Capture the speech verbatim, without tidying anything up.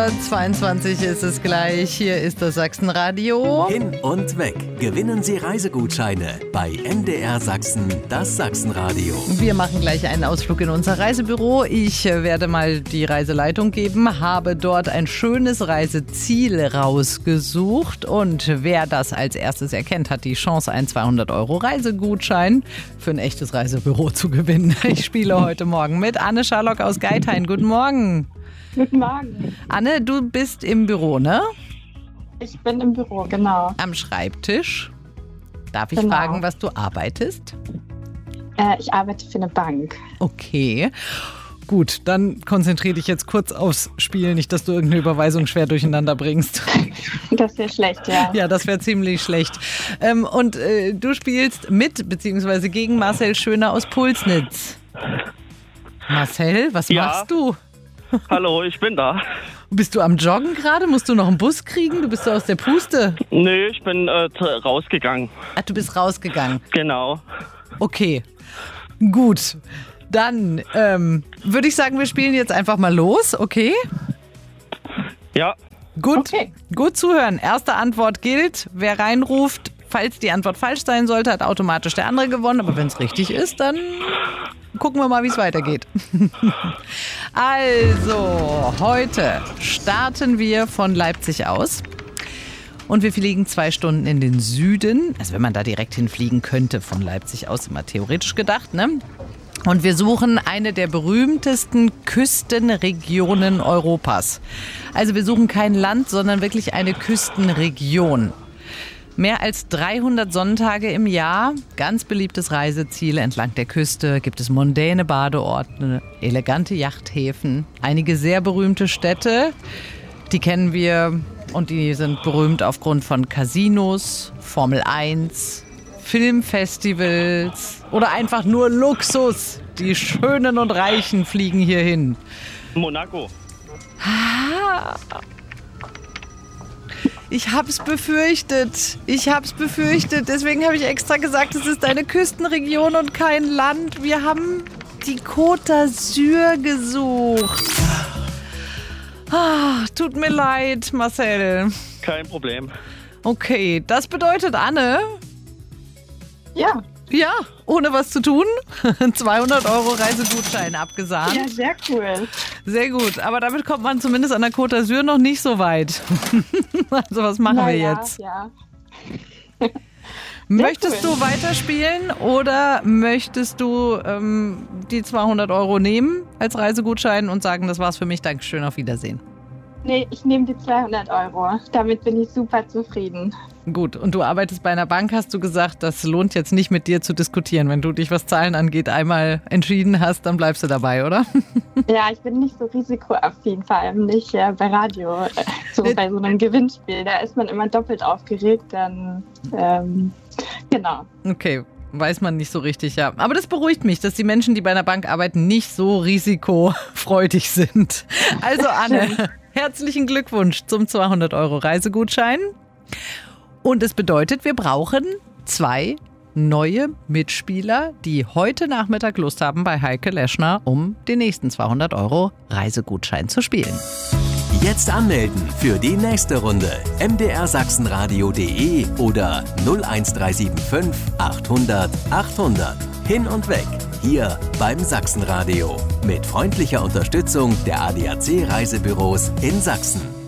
zweiundzwanzig ist es gleich. Hier ist das Sachsenradio. Hin und weg. Gewinnen Sie Reisegutscheine bei M D R Sachsen, das Sachsenradio. Wir machen gleich einen Ausflug in unser Reisebüro. Ich werde mal die Reiseleitung geben, habe dort ein schönes Reiseziel rausgesucht. Und wer das als erstes erkennt, hat die Chance, einen zweihundert Euro Reisegutschein für ein echtes Reisebüro zu gewinnen. Ich spiele heute Morgen mit Anne Scharlock aus Geithain. Guten Morgen. Guten Morgen. Anne, du bist im Büro, ne? Ich bin im Büro, genau. Am Schreibtisch. Darf ich Genau. fragen, was du arbeitest? Äh, ich arbeite für eine Bank. Okay. Gut, dann konzentriere dich jetzt kurz aufs Spiel, nicht, dass du irgendeine Überweisung schwer durcheinander bringst. Das wäre schlecht, ja. Ja, das wäre ziemlich schlecht. Ähm, und äh, du spielst mit, beziehungsweise gegen Marcel Schöner aus Pulsnitz. Marcel, was Ja. machst du? Hallo, ich bin da. Bist du am Joggen gerade? Musst du noch einen Bus kriegen? Du bist so aus der Puste. Nee, ich bin äh, t- rausgegangen. Ach, du bist rausgegangen. Genau. Okay, gut. Dann ähm, würde ich sagen, wir spielen jetzt einfach mal los, okay? Ja, Gut, Okay. gut zuhören. Erste Antwort gilt. Wer reinruft, falls die Antwort falsch sein sollte, hat automatisch der andere gewonnen. Aber wenn es richtig ist, dann gucken wir mal, wie es weitergeht. Also, heute starten wir von Leipzig aus. Und wir fliegen zwei Stunden in den Süden. Also wenn man da direkt hinfliegen könnte von Leipzig aus, immer theoretisch gedacht, ne? Und wir suchen eine der berühmtesten Küstenregionen Europas. Also wir suchen kein Land, sondern wirklich eine Küstenregion. Mehr als dreihundert Sonntage im Jahr, ganz beliebtes Reiseziel entlang der Küste, gibt es mondäne Badeorte, elegante Yachthäfen, einige sehr berühmte Städte, die kennen wir und die sind berühmt aufgrund von Casinos, Formel eins, Filmfestivals oder einfach nur Luxus. Die Schönen und Reichen fliegen hier hin. Monaco. Ich hab's befürchtet. Ich hab's befürchtet. Deswegen habe ich extra gesagt, es ist eine Küstenregion und kein Land. Wir haben die Côte d'Azur gesucht. Ah, tut mir leid, Marcel. Kein Problem. Okay, das bedeutet, Anne, Ja, ja, ohne was zu tun, zweihundert Euro Reisegutschein abgesahnt. ja, sehr cool. Sehr gut, aber damit kommt man zumindest an der Côte d'Azur noch nicht so weit. Also was machen Na wir ja, jetzt? Ja. Möchtest cool. du weiterspielen oder möchtest du ähm, die zweihundert Euro nehmen als Reisegutschein und sagen, das war's für mich, Dankeschön, auf Wiedersehen? Nee, ich nehme die zweihundert Euro. Damit bin ich super zufrieden. Gut, und du arbeitest bei einer Bank, hast du gesagt, das lohnt jetzt nicht mit dir zu diskutieren. Wenn du dich, was Zahlen angeht, einmal entschieden hast, dann bleibst du dabei, oder? Ja, ich bin nicht so risikoaffin, vor allem nicht ja, bei Radio. So bei so einem Gewinnspiel, da ist man immer doppelt aufgeregt. Dann, ähm, genau. Okay, weiß man nicht so richtig, ja. Aber das beruhigt mich, dass die Menschen, die bei einer Bank arbeiten, nicht so risikofreudig sind. Also Anne, herzlichen Glückwunsch zum zweihundert Euro Reisegutschein. Und es bedeutet, wir brauchen zwei neue Mitspieler, die heute Nachmittag Lust haben bei Heike Leschner, um den nächsten zweihundert Euro Reisegutschein zu spielen. Jetzt anmelden für die nächste Runde. m d r sachsenradio punkt de oder null eins drei sieben fünf achthundert achthundert. Hin und weg. Hier beim Sachsenradio. Mit freundlicher Unterstützung der A D A C Reisebüros in Sachsen.